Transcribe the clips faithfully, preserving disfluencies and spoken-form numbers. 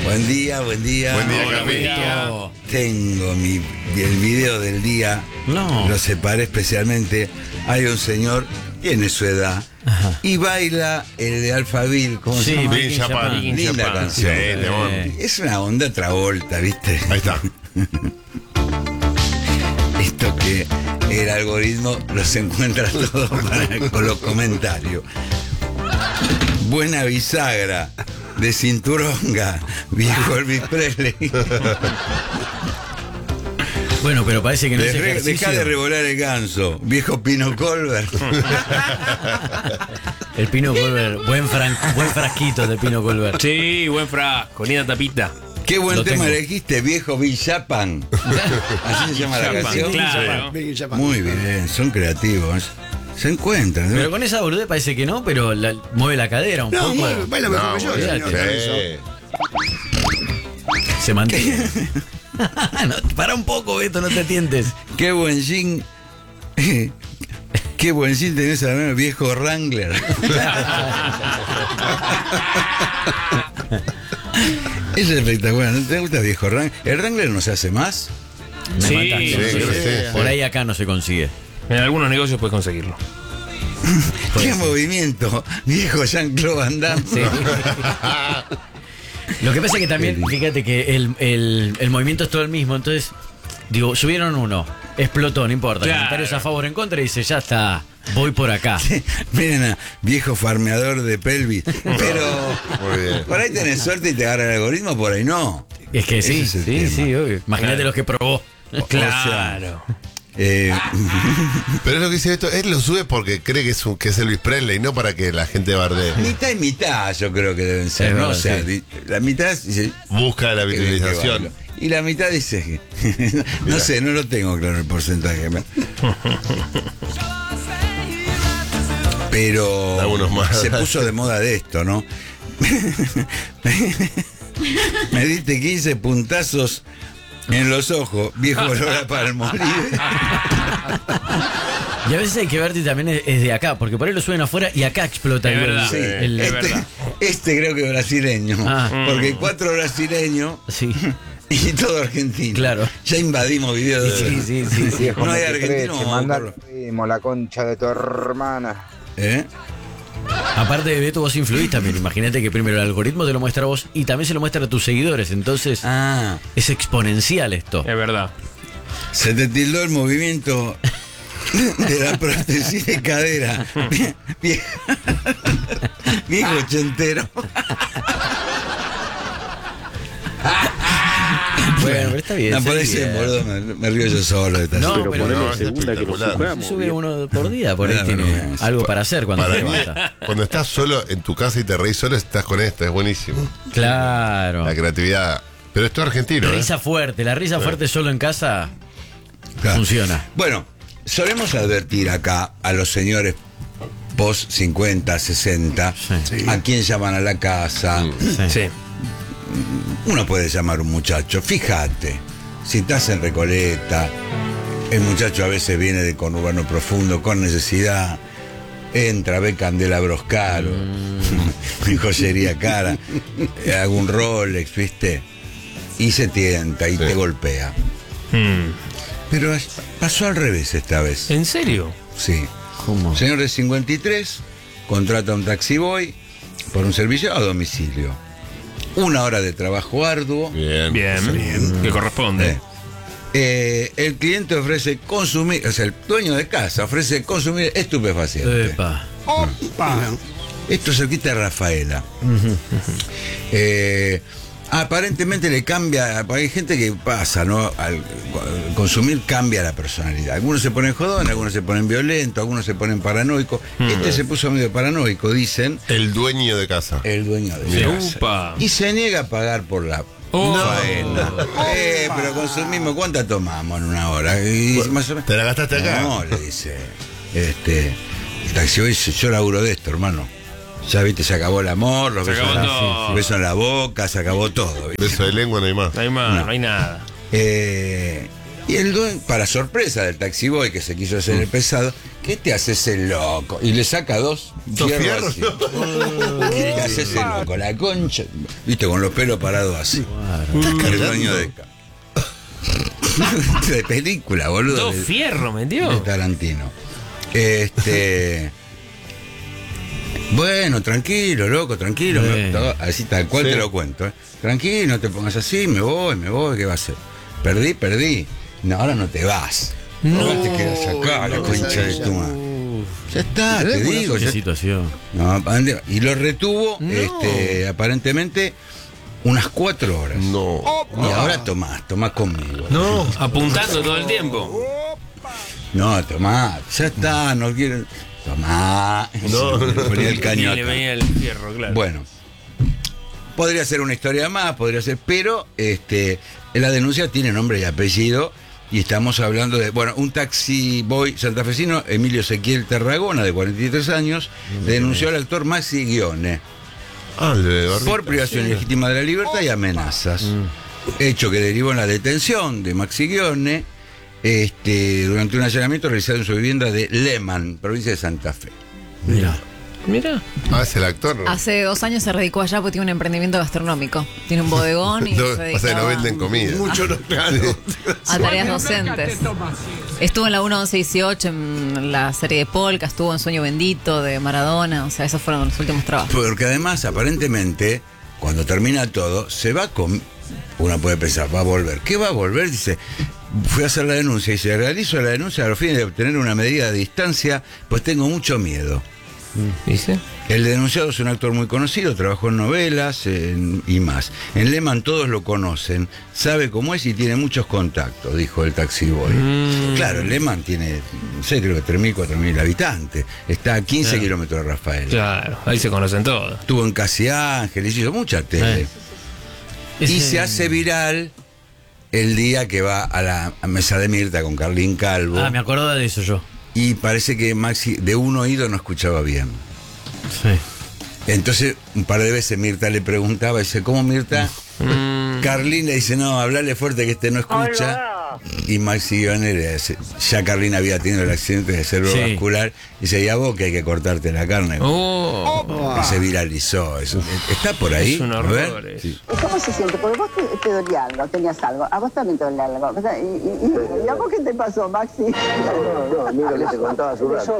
Buen día, buen día. Buen día, Hola, Capi. buen día. Tengo mi, el video del día. No. Lo separé especialmente. Hay un señor, tiene su edad, Ajá. y baila el de Alphaville. ¿Cómo Sí, se llama? Big in Japan. Big in Linda Japan. canción. Sí, temón. Eh. Es una onda Travolta, ¿viste? Ahí está. Esto que el algoritmo los encuentra todos para- con los comentarios. Buena bisagra de cinturonga, viejo Elvis Presley. Bueno, pero parece que no es Deja ejercicio. de revolar el ganso, viejo Pino Colbert. El Pino Colbert, buen, fran- buen frasquito de Pino Colbert. Sí, buen frasco, linda tapita. Qué buen Lo tema tengo. elegiste, viejo Bill Japan. Así se llama la Japan, canción. claro. Muy bien, son creativos. Se encuentran. ¿no? Pero con esa boludez parece que no, pero la- mueve la cadera un No, poco. mueve, baila mejor No, que yo, olvídate. señor. Eso. Sí. Se mantiene. No, para un poco, esto no te tientes. Qué buen jean. Qué buen jean tenés ahora, viejo Wrangler. Es espectacular, ¿no te gusta viejo Wrangler? ¿El Wrangler no se hace más? Me Sí, mataste, sí, no sé. creo que sí, Por sí. ahí acá no se consigue. En algunos negocios puedes conseguirlo. ¿Qué movimiento? Viejo Jean-Claude Van Damme. Sí. Lo que pasa es que también, fíjate que el, el- el movimiento es todo el mismo, entonces, digo, subieron uno, explotó, no importa, Claro. comentarios a favor, en contra, y dice, ya está, voy por acá. Miren a viejo farmeador de pelvis. Pero Muy bien. por ahí tenés suerte y te agarra el algoritmo, por ahí no. Es que sí, Ese es el sí, tema. sí, obvio. Imagínate Claro. los que probó. Claro. Eh, Pero es lo que dice esto, él lo sube porque cree que es, un, que es Elvis Presley, no para que la gente bardee. mitad y mitad yo creo que deben ser, Es ¿no? verdad, O sea, sí. di- la mitad dice... Busca la que bien que virilización. bailo. Y la mitad dice que... no sé, no lo tengo claro el porcentaje. Pero Algunos más. se puso de moda de esto, ¿no? Me diste quince puntazos en los ojos, viejo olor a Palmolive. Y a veces hay que verte también es, es de acá, porque por ahí lo suben afuera y acá explota Es el, verdad, el- sí, el- es Este, verdad. este creo que brasileño, Ah. porque hay cuatro brasileños Sí, y todo argentino. Claro. Ya invadimos videos de... sí, sí, sí, sí. Viejo No hay mequetrefe, argentino, vamos a manda buscarlo. al primo, la concha de tu hermana. ¿Eh? Aparte de Beto, vos influís también. Imagínate que primero el algoritmo te lo muestra a vos y también se lo muestra a tus seguidores. Entonces Ah, es exponencial esto. Es verdad. se te tildó el movimiento de la prótesis de cadera. Vie- vie- Viejo ochentero. Bueno, pero está bien. No, está por eso, bien. boludo, me, me río yo solo de estas No, cosas. pero No, no, es espectacular. se sube uno por día, por ahí Claro, tiene no, es- algo para hacer cuando Para se mí, levanta. cuando estás solo en tu casa y te reís solo, estás con esto, es buenísimo. Claro. La creatividad. Pero esto es argentino, ¿eh? Risa fuerte, la risa fuerte solo en casa Claro. funciona. Bueno, solemos advertir acá a los señores post cincuenta, sesenta, Sí. a quién llaman a la casa. Sí. Sí. Uno puede llamar a un muchacho, fíjate, si estás en Recoleta, el muchacho a veces viene de conurbano profundo, con necesidad, entra, ve candelabros caros, mi joyería cara, eh, algún Rolex, ¿viste? Y se tienta y Sí. te golpea. Mm. Pero es- pasó al revés esta vez. ¿En serio? Sí. ¿Cómo? Señor de cincuenta y tres contrata a un taxiboy por un servicio a domicilio. Una hora de trabajo arduo. Bien. Bien. Que corresponde. Eh, eh, el cliente ofrece consumir, o sea, el dueño de casa ofrece consumir estupefacientes. Epa. Esto cerquita de Rafaela. Eh, aparentemente le cambia, hay gente que pasa, ¿no? Al consumir cambia la personalidad. Algunos se ponen jodón, algunos se ponen violentos, algunos se ponen paranoicos. Este se puso medio paranoico, dicen, El dueño de casa. el dueño de Sí. la casa. Upa. Y se niega a pagar por la Oh. faena. Eh, pero consumimos, ¿cuánta tomamos en una hora? Y más o menos. ¿Te la gastaste acá? No, le dice. Este, el taxiboy dice, yo laburo de esto, hermano. Ya viste, se acabó el amor, los Se besos, acabó en- todo. besos en la boca, se acabó todo. ¿viste? Beso de lengua no hay más. No hay más, No. no hay nada. Eh, Y el dueño, para sorpresa del taxi boy que se quiso hacer el pesado, ¿qué te haces el loco? Y le saca dos Dos fierros fierros, así. ¿Qué te haces el loco? La concha. Viste, con los pelos parados así. El dueño de de película, boludo. Dos de- fierros, de metió. Tarantino. Este. Bueno, tranquilo, loco, tranquilo. Sí. me- todo- así tal cual Sí. te lo cuento. ¿eh? Tranquilo, no te pongas así, me voy, me voy, ¿qué va a hacer? Perdí, perdí. No, ahora no te vas. Ahora te quedas acá, la concha de tu madre. Ya está, te digo. Qué ya- situación. No, ande- y lo retuvo, este, aparentemente, unas cuatro horas. No. Y ahora tomás, tomás conmigo. No, apuntando todo el tiempo. No, tomá, ya está, no quiero. Tomá. No. Le ponía el Y caño le acá. venía el fierro, claro. Bueno, podría ser una historia más, podría ser, pero este, la denuncia tiene nombre y apellido. Y estamos hablando de, bueno, un taxi boy santafesino, Emilio Ezequiel Tarragona, de cuarenta y tres años, denunció al actor Maxi Guione Ah, el de Barrita. por privación ilegítima de la libertad y amenazas. Hecho que derivó en la detención de Maxi Guione este, durante un allanamiento realizado en su vivienda de Lehman, provincia de Santa Fe. Mira. Mira. Ah, es el actor. Hace dos años se radicó allá porque tiene un emprendimiento gastronómico. Tiene un bodegón y No, se pasa que dedicaba no venden comida. Mucho no, claro. a tareas docentes. Estuvo en la uno, once y dieciocho, en la serie de Polka, estuvo en Sueño Bendito de Maradona. O sea, esos fueron los últimos trabajos. Porque además, aparentemente, cuando termina todo, se va con... Uno puede pensar, va a volver. ¿Qué va a volver? Dice, fui a hacer la denuncia y se realizó la denuncia a los fines de obtener una medida de distancia, pues tengo mucho miedo. ¿Dice? El denunciado es un actor muy conocido, trabajó en novelas en- y más. En Lehman todos lo conocen, sabe cómo es y tiene muchos contactos, dijo el taxi boy. Mm. Claro, Lehman tiene, no sé, creo que tres mil, cuatro mil habitantes. Está a quince Claro. kilómetros de Rafael. Claro, ahí se conocen todos. Estuvo en Casi Ángeles, hizo mucha tele. Eh. Y Ese- se hace viral el día que va a la a mesa de Mirta con Carlín Calvo. Ah, me acordaba de eso yo. Y parece que Maxi de un oído no escuchaba bien. Sí. Entonces, un par de veces Mirta le preguntaba, dice, ¿cómo Mirta? Mm. Carlín le dice, no, hablale fuerte que este no escucha. Y Maxi Guione le dice, ya Carlín había tenido el accidente de cerebrovascular. Dice, y a vos que hay que cortarte la carne. Oh, Y se viralizó eso. ¿Está por ahí? Es un A ver. horror eso. Sí. ¿Y cómo se siente? Porque vos te, te dolía algo, tenías algo. A vos también te dolía algo. O sea, ¿Y, y, y, ¿y a vos qué te pasó, Maxi? No, no, a mí lo que te contaba hace un rato.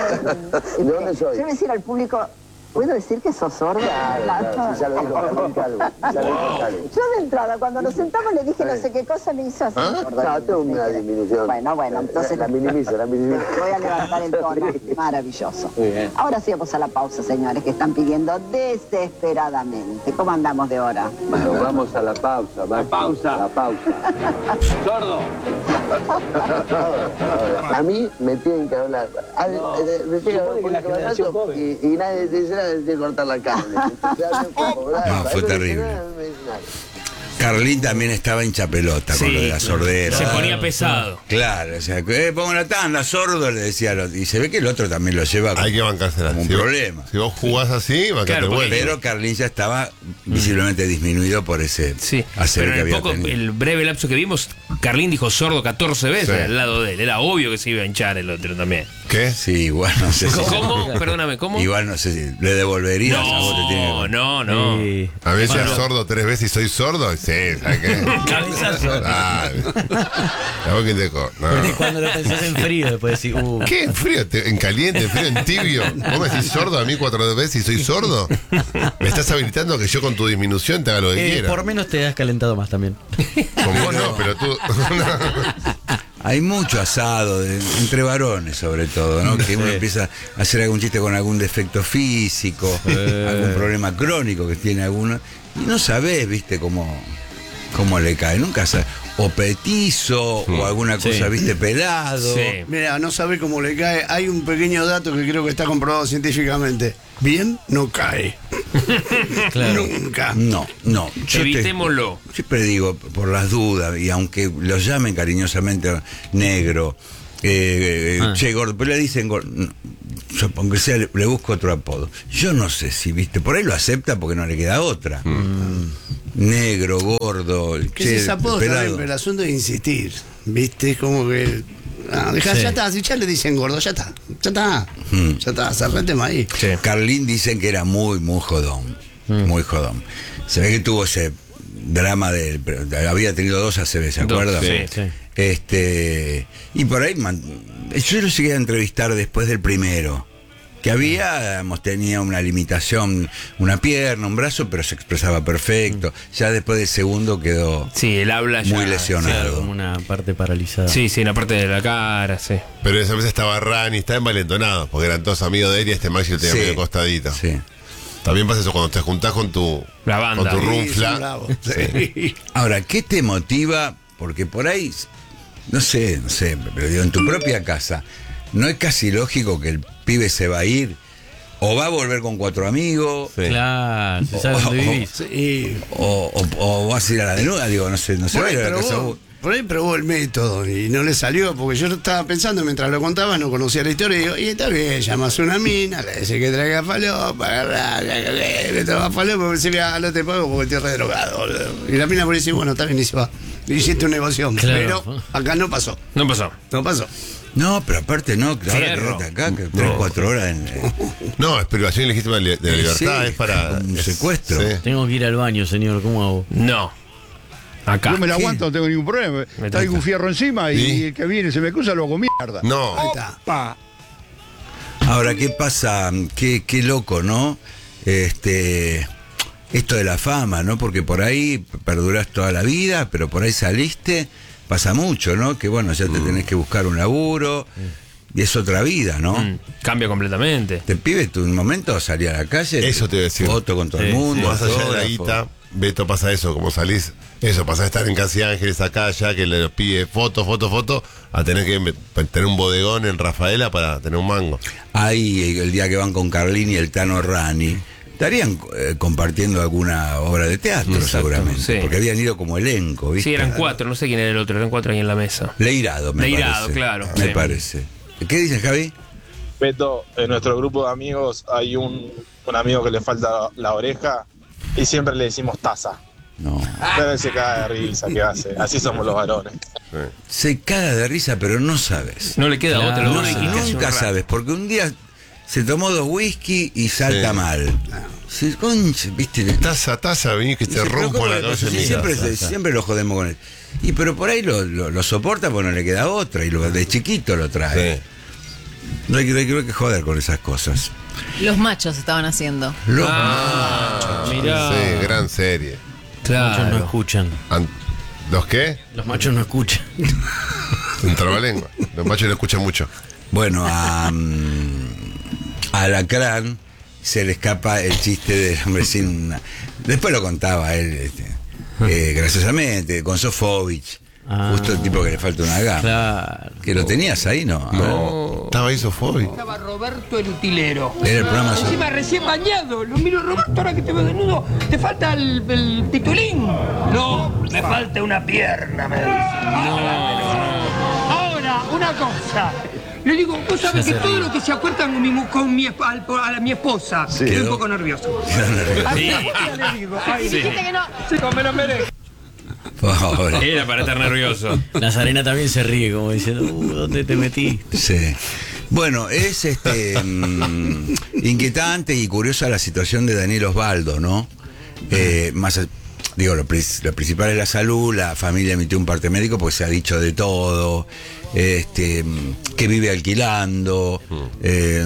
¿De dónde soy? Yo voy a decir al público, ¿puedo decir que sos sordo? Claro, sí, ya lo dijo Carlín Calvo. Ya lo dijo Carlín. Yo de entrada, cuando nos sentamos, le dije no sé qué cosa, me hizo así. No, tengo una disminución. Bueno, bueno, entonces La minimizo, la minimizo. voy a levantar el tono. Maravilloso. Ahora sí vamos a la pausa, señores, que están pidiendo desesperadamente. ¿Cómo andamos de hora? Bueno, vamos a la pausa. La pausa. La pausa. ¡Sordo! A mí me tienen que hablar. Al- eh, me tienen que hablar un poquito más alto y, y nadie te dice nada, me tiene que cortar la carne. Entonces, habla un poco, ¿verdad? No, fue A mí me dice terrible. nada, me dice nada. Carlín también estaba hincha pelota con Sí, lo de la sordera. se ponía pesado. Claro, o sea, eh, pongo la tanda, sordo, le decía al otro. Y se ve que el otro también lo lleva como, Hay que bancársela. como un Si vos- problema. Si vos jugás así, bancate Claro, el porque- vuelto. Pero Carlín ya estaba visiblemente disminuido por ese Sí, acero pero que en el, había poco, tenido. el breve lapso que vimos, Carlín dijo sordo catorce veces Sí. al lado de él. Era obvio que se iba a hinchar el otro también. ¿Qué? Sí, igual no sé si. ¿Cómo? Perdóname, ¿cómo? Igual no sé si le devolverías a vos te tiene No, que- no, no. Sí. A mí Bueno. ya sordo tres veces y soy sordo. Sí, ¿sabes qué? Cabezazo. Dale. ¿A vos quién te co- no. Cuando lo pensás en frío, después decís, uh. ¿Qué? ¿En frío? ¿Te- ¿En caliente? ¿En frío? ¿En tibio? ¿Vos me decís sordo a mí cuatro veces y soy sordo? ¿Me estás habilitando que yo con tu disminución te haga lo que Eh, quiera? por menos te has calentado más también. Con vos no, pero tú... Hay mucho asado, de- entre varones sobre todo, ¿no? Que uno Sí. empieza a hacer algún chiste con algún defecto físico, algún problema crónico que tiene alguno, y no sabés, viste, cómo, cómo le cae. Nunca sabes. O petizo, o alguna cosa, Sí. viste, pelado. Sí. Mira, no sabe cómo le cae. Hay un pequeño dato que creo que está comprobado científicamente. Bien, no cae. Claro. Nunca. No, no. Yo te- Evitémoslo. siempre digo, por las dudas, y aunque lo llamen cariñosamente negro, eh, eh, Ah. che, gordo, pero le dicen gordo, no, yo, aunque sea, le, le busco otro apodo. Yo no sé si, viste, por ahí lo acepta porque no le queda otra. negro, gordo, Que che, ese apodo está pelado. bien, pero el asunto es insistir. ¿Viste? Como que. Ah, deja, Sí. Ya está, si ya le dicen gordo, ya está. Ya está. Hmm. Ya está, cerrate más ahí. Sí. Carlín dicen que era muy, muy jodón. Muy jodón. Se ve que tuvo ese drama de. Había tenido dos A C V, ¿se Dos, acuerdan? sí, sí. Este. Y por ahí. man- Yo lo llegué a entrevistar después del primero. Que había, digamos, tenía una limitación, una pierna, un brazo, pero se expresaba perfecto. Ya después del segundo quedó Sí, el habla ya. muy lesionado. Claro, como una parte paralizada. Sí, sí, en la parte de la cara, sí. Pero esa vez estaba Rani, está envalentonado, porque eran todos amigos de él y este Maxi lo tenía Sí. medio costadito. Sí. También pasa eso cuando te juntás con tu, La banda. con tu Sí, Sí, son runfla. bravos. Sí. Ahora, ¿qué te motiva? Porque por ahí, no sé, no sé, pero digo, en tu propia casa, ¿no es casi lógico que el pibe se va a ir? O va a volver con cuatro amigos, Sí. Claro, se sabe dónde Oh, oh, vivís. Sí. o, o, o vas a ir a la desnuda, digo, no sé, no sé. Por ahí, va a ir a la probó, casa vos. por ahí probó el método y no le salió, porque yo estaba pensando mientras lo contaba, no conocía la historia, y digo, y está bien, llamas a una mina, le dice que traiga falopa, agarrá, le toma falopa, porque se ve, ah, no te pago porque estoy re drogado, boludo. Y la mina por ahí dice, bueno, está bien, y se va. Y hiciste un negocio, Claro. pero acá no pasó, No pasó. no pasó. No, pero aparte no, ahora Fierro. quedate acá, que tres, cuatro horas en, eh, No, es privación ilegítima de li- de la libertad, sí, es para. un es- secuestro. sí. Tengo que ir al baño, señor, ¿cómo hago? No. Acá. Yo me la ¿Qué? aguanto, no tengo ningún problema. Me Traigo toca. un fierro encima y ¿Sí? el que viene se me cruza, lo hago mierda. No, Ahí está. Pa. Ahora, ¿qué pasa? Qué, qué loco, ¿no? Este, esto de la fama, ¿no? Porque por ahí perdurás toda la vida, pero por ahí saliste, pasa mucho, ¿no? Que bueno, ya te tenés que buscar un laburo y es otra vida, ¿no? Mm, cambia completamente. Te pibe, tú en un momento salí a la calle, Eso te iba a decir. foto con todo el Sí, mundo, más allá de la autógrafo. guita, Beto, pasa eso, como salís, eso, pasa de estar en Casi Ángeles acá, allá, que le pide foto, foto, foto, a tener que me- tener un bodegón en Rafaela para tener un mango. Ahí, el día que van con Carlín y el Tano Rani, estarían eh, compartiendo alguna obra de teatro, Exacto, seguramente, sí. porque habían ido como elenco, ¿viste? Sí, eran cuatro, no sé quién era el otro, eran cuatro ahí en la mesa. Leirado, me Leirado, parece. claro, Me sí. parece. ¿Qué dices, Javi? Beto, en nuestro grupo de amigos hay un, un amigo que le falta la oreja y siempre le decimos taza. No. Pero él se caga de risa, ¿qué hace? Así somos los varones. Se caga de risa, pero no sabes. No le queda Claro. otra. Lo No, bueno es que hace un nunca rato. sabes, porque un día se tomó dos whisky y salta Sí. mal. Sí, conche, ¿viste? Taza, taza, vení que te Dice, pero rompo ¿cómo la le cabeza pasa? en mi siempre, casa. se- siempre lo jodemos con él. Y pero por ahí lo, lo, lo soporta porque no le queda otra y lo, de chiquito lo trae. Sí. No hay, que- no hay que- no hay que joder con esas cosas. Los machos estaban haciendo. Los Ah, mirá. Sí, gran serie. Los machos no Claro. escuchan. An- ¿Los qué? Los machos no escuchan. En trabalengua. Los machos no escuchan mucho. Bueno, a, mm, a Alacrán se le escapa el chiste del hombre sin una- Después lo contaba él, este, eh, graciosamente, con Sofovich. Ah. Justo el tipo que le falta una gama. Claro. Que lo tenías ahí, ¿no? No. Estaba ahí Sofóbico. Estaba Roberto el utilero. Era el programa Sof- Encima recién bañado. Lo miro, Roberto, ahora que te veo desnudo, ¿te falta el, el pitulín? No, me falta una pierna, me dice. Ahora, una cosa. Le digo, vos sabés que todo lo que se acuerdan con mi, mu- con mi, esp- al- a la- mi esposa, estoy un Quedó- poco nervioso. Sí. Le digo, ay, dijiste que no. Sí, me lo merezco. Pobre. Era para estar nervioso. Nazarena también se ríe, como diciendo, uh, ¿dónde te metí? Sí. Bueno, es este mm, inquietante y curiosa la situación de Daniel Osvaldo, ¿no? Eh, más a- digo, lo, pri- lo principal es la salud, la familia emitió un parte médico porque se ha dicho de todo, este, mm, que vive alquilando, eh,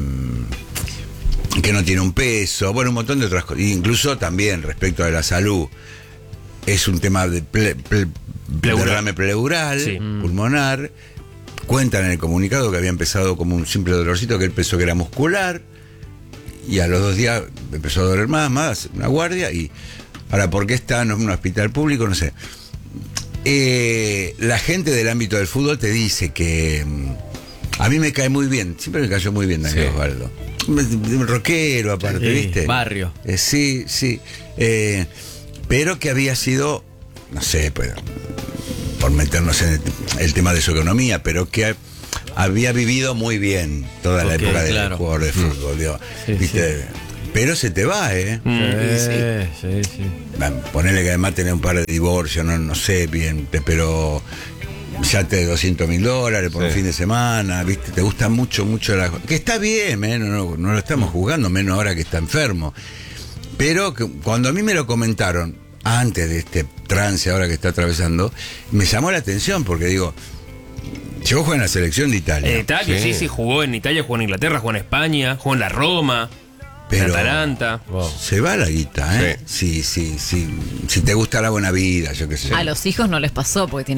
que no tiene un peso, bueno, un montón de otras cosas. Incluso también respecto a la salud, es un tema de ple- ple- Pleural. derrame pleural, Sí. pulmonar. Cuentan en el comunicado que había empezado como un simple dolorcito que él pensó que era muscular y a los dos días empezó a doler más, más, una guardia y ahora, ¿por qué está en un hospital público? No sé. Eh, la gente del ámbito del fútbol te dice que mm, a mí me cae muy bien, siempre me cayó muy bien Daniel Sí. Osvaldo. Un rockero aparte, Sí, ¿viste? barrio. Eh, sí, sí. Eh, pero que había sido, no sé, pues, por meternos en el, el tema de su economía, pero que había vivido muy bien toda la Ok, época del claro. jugador de fútbol. Digo, Sí, ¿viste? Pero se te va, ¿eh? Sí, sí, sí. Ponele que además tenés un par de divorcios, no, no sé bien, te- pero ya te doscientos mil dólares por Sí. un fin de semana, ¿viste? Te gusta mucho, mucho la... Que está bien, ¿eh? no, no, no lo estamos jugando, menos ahora que está enfermo. Pero que cuando a mí me lo comentaron, antes de este trance ahora que está atravesando, me llamó la atención porque digo, yo juego en la selección de Italia. En Italia, sí. Sí. sí, jugó en Italia, jugó en Inglaterra, jugó en España, jugó en la Roma, en Pero Atalanta. se va la guita, ¿eh? Sí, sí, sí. Si te gusta la buena vida, yo qué sé. A los hijos no les pasó porque tienen